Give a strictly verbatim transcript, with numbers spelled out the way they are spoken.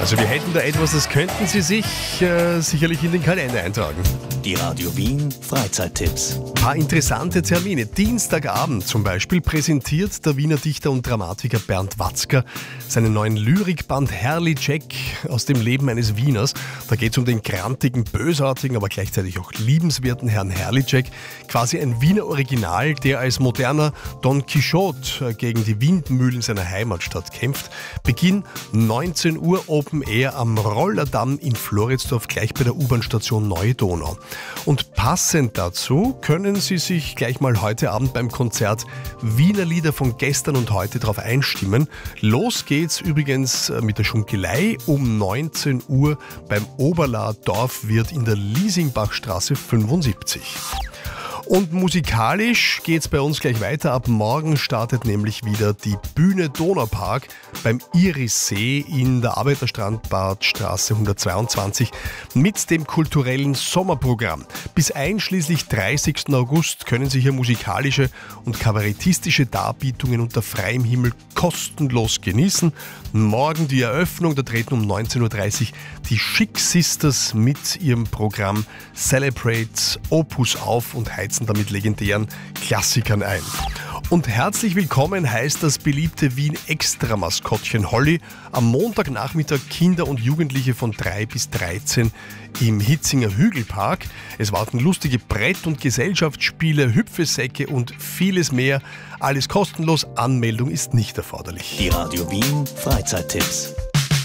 Also wir hätten da etwas, das könnten Sie sich äh, sicherlich in den Kalender eintragen. Die Radio Wien Freizeittipps. Ein paar interessante Termine. Dienstagabend zum Beispiel präsentiert der Wiener Dichter und Dramatiker Bernd Watzker seinen neuen Lyrikband Herrli Jack aus dem Leben eines Wieners. Da geht es um den grantigen, bösartigen, aber gleichzeitig auch liebenswerten Herrn Herrli Jack. Quasi ein Wiener Original, der als moderner Don Quixote gegen die Windmühlen seiner Heimatstadt kämpft. Beginn neunzehn Uhr Open Air am Rollerdamm in Floridsdorf, gleich bei der U-Bahn-Station Neue Donau. Und passend dazu können Sie sich gleich mal heute Abend beim Konzert Wiener Lieder von gestern und heute darauf einstimmen. Los geht's übrigens mit der Schunkelei um neunzehn Uhr beim Oberlahr Dorfwirt in der Liesingbachstraße fünfundsiebzig. Und musikalisch geht's bei uns gleich weiter. Ab morgen startet nämlich wieder die Bühne Donaupark beim Irissee in der Arbeiterstrandbadstraße hundertzweiundzwanzig mit dem kulturellen Sommerprogramm. Bis einschließlich dreißigsten August können Sie hier musikalische und kabarettistische Darbietungen unter freiem Himmel kostenlos genießen. Morgen die Eröffnung, da treten um neunzehn Uhr dreißig die Chic Sisters mit ihrem Programm Celebrate Opus auf und heizen damit legendären Klassikern ein. Und herzlich willkommen heißt das beliebte Wien-Extra-Maskottchen Holly am Montagnachmittag Kinder und Jugendliche von drei bis dreizehn im Hitzinger Hügelpark. Es warten lustige Brett- und Gesellschaftsspiele, Hüpfesäcke und vieles mehr. Alles kostenlos, Anmeldung ist nicht erforderlich. Die Radio Wien Freizeittipps.